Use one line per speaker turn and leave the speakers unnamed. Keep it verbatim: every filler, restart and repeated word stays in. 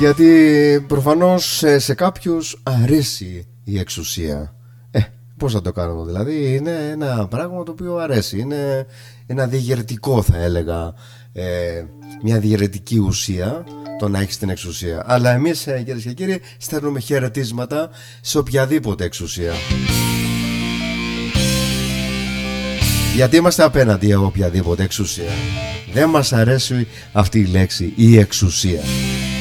Γιατί προφανώς σε, σε κάποιους αρέσει η εξουσία. Ε, πώς θα το κάνουμε δηλαδή? Είναι ένα πράγμα το οποίο αρέσει. Είναι ένα διαιρετικό, θα έλεγα, ε, μια διαιρετική ουσία το να έχεις την εξουσία. Αλλά εμείς, ε, κυρίες και κύριοι, στέλνουμε χαιρετίσματα σε οποιαδήποτε εξουσία. Γιατί είμαστε απέναντι από οποιαδήποτε εξουσία. Δεν μας αρέσει αυτή η λέξη, η εξουσία.